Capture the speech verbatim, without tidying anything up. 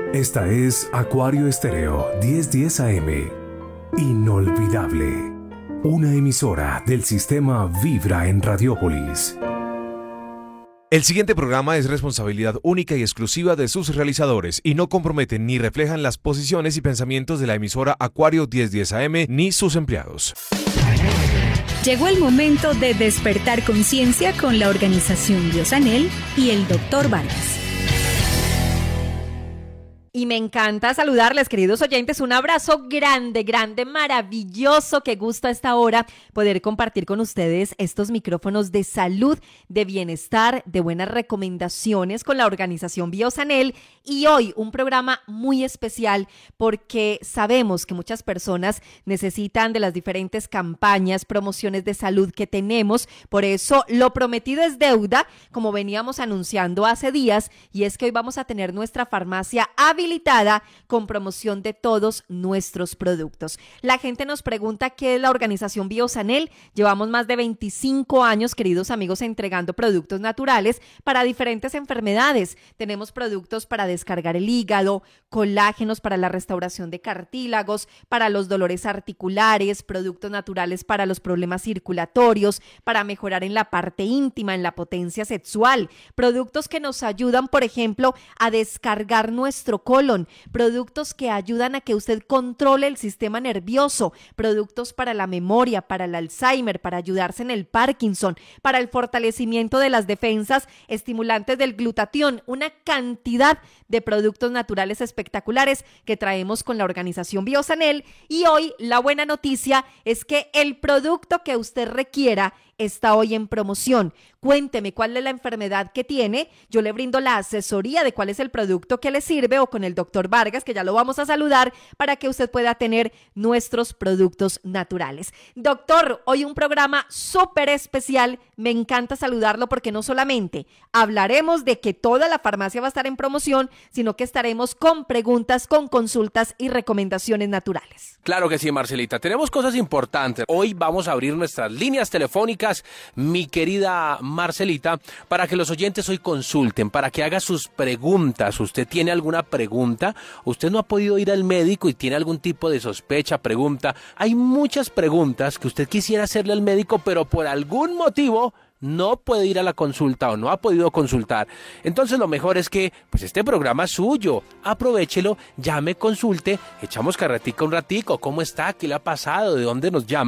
Esta es Acuario Estéreo diez diez A M. Inolvidable. Una emisora del sistema Vibra en Radiópolis. El siguiente programa es responsabilidad única y exclusiva de sus realizadores y no comprometen ni reflejan las posiciones y pensamientos de la emisora Acuario diez diez A M ni sus empleados. Llegó el momento de despertar conciencia con la organización Biosanel y el doctor Vargas. Y me encanta saludarles, queridos oyentes. Un abrazo grande, grande, maravilloso. Qué gusto a esta hora poder compartir con ustedes estos micrófonos de salud, de bienestar, de buenas recomendaciones con la organización Biosanel. Y hoy un programa muy especial porque sabemos que muchas personas necesitan de las diferentes campañas, promociones de salud que tenemos. Por eso lo prometido es deuda, como veníamos anunciando hace días. Y es que hoy vamos a tener nuestra farmacia habilitada con promoción de todos nuestros productos. La gente nos pregunta qué es la organización Biosanel. Llevamos más de veinticinco años, queridos amigos, entregando productos naturales para diferentes enfermedades. Tenemos productos para descargar el hígado, colágenos para la restauración de cartílagos, para los dolores articulares, productos naturales para los problemas circulatorios, para mejorar en la parte íntima, en la potencia sexual, productos que nos ayudan, por ejemplo, a descargar nuestro colon, productos que ayudan a que usted controle el sistema nervioso, productos para la memoria, para el Alzheimer, para ayudarse en el Parkinson, para el fortalecimiento de las defensas, estimulantes del glutatión, una cantidad de productos naturales espectaculares que traemos con la organización Biosanel. Y hoy la buena noticia es que el producto que usted requiera está hoy en promoción. Cuénteme cuál es la enfermedad que tiene. Yo le brindo la asesoría de cuál es el producto que le sirve, o con el doctor Vargas, que ya lo vamos a saludar, para que usted pueda tener nuestros productos naturales. Doctor, hoy un programa súper especial. Me encanta saludarlo porque no solamente hablaremos de que toda la farmacia va a estar en promoción, sino que estaremos con preguntas, con consultas y recomendaciones naturales. Claro que sí, Marcelita. Tenemos cosas importantes. Hoy vamos a abrir nuestras líneas telefónicas, mi querida Marcelita, para que los oyentes hoy consulten, para que haga sus preguntas. ¿Usted tiene alguna pregunta? ¿Usted no ha podido ir al médico y tiene algún tipo de sospecha, pregunta? Hay muchas preguntas que usted quisiera hacerle al médico, pero por algún motivo no puede ir a la consulta o no ha podido consultar. Entonces lo mejor es que pues este programa es suyo. Aprovéchelo, llame, consulte, echamos carretica un ratico. ¿Cómo está? ¿Qué le ha pasado? ¿De dónde nos llama?